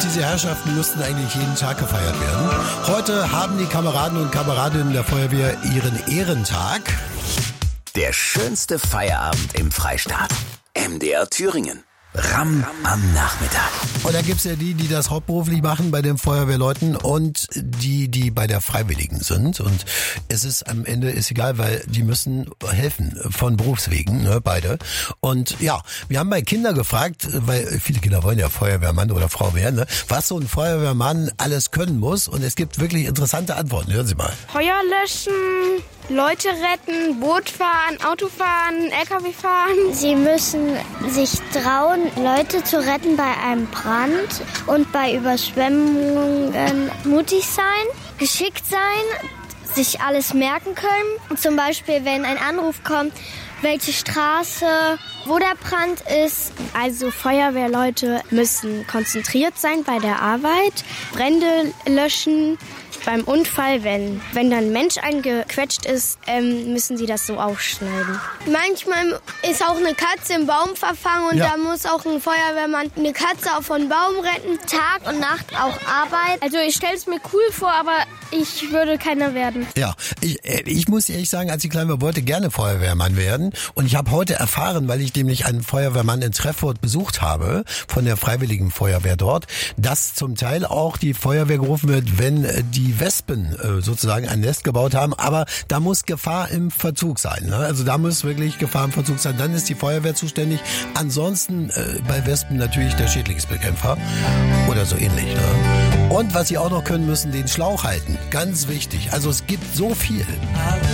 diese Herrschaften müssten eigentlich jeden Tag gefeiert werden. Heute haben die Kameraden und Kameradinnen der Feuerwehr ihren Ehrentag. Der schönste Feierabend im Freistaat. MDR Thüringen. Ramm am Nachmittag. Und da gibt's ja die das hauptberuflich machen bei den Feuerwehrleuten und die bei der Freiwilligen sind. Und es ist am Ende ist egal, weil die müssen helfen von Berufswegen, ne, beide. Und ja, wir haben bei Kindern gefragt, weil viele Kinder wollen ja Feuerwehrmann oder Frau werden, ne, was so ein Feuerwehrmann alles können muss. Und es gibt wirklich interessante Antworten. Hören Sie mal. Feuer löschen, Leute retten, Boot fahren, Auto fahren, LKW fahren. Sie müssen sich trauen, Leute zu retten bei einem Brand und bei Überschwemmungen mutig sein, geschickt sein, sich alles merken können. Zum Beispiel, wenn ein Anruf kommt, welche Straße, wo der Brand ist. Also Feuerwehrleute müssen konzentriert sein bei der Arbeit, Brände löschen. Beim Unfall, wenn dann ein Mensch eingequetscht ist, müssen sie das so aufschneiden. Manchmal ist auch eine Katze im Baum verfangen und da muss auch ein Feuerwehrmann eine Katze auf einen Baum retten. Tag und Nacht auch Arbeit. Also ich stelle es mir cool vor, aber ich würde keiner werden. Ja, ich muss ehrlich sagen, als ich klein war, wollte gerne Feuerwehrmann werden. Und ich habe heute erfahren, weil ich nämlich einen Feuerwehrmann in Treffurt besucht habe, von der Freiwilligen Feuerwehr dort, dass zum Teil auch die Feuerwehr gerufen wird, wenn die Wespen sozusagen ein Nest gebaut haben. Aber da muss Gefahr im Verzug sein. Ne? Also da muss wirklich Gefahr im Verzug sein. Dann ist die Feuerwehr zuständig. Ansonsten bei Wespen natürlich der Schädlingsbekämpfer oder so ähnlich. Ne? Und was sie auch noch können müssen, den Schlauch halten. Ganz wichtig. Also es gibt so viel.